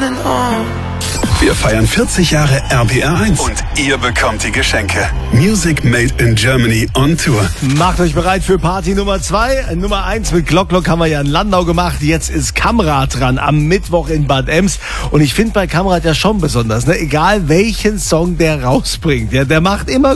Wir feiern 40 Jahre RPR1 und ihr bekommt die Geschenke. Music Made in Germany on Tour. Macht euch bereit für Party Nummer 2. Nummer 1 mit Glock haben wir ja in Landau gemacht. Jetzt ist Kamrat dran am Mittwoch in Bad Ems. Und ich finde bei Kamrat ja schon besonders, ne? Egal welchen Song der rausbringt. Ja, der macht immer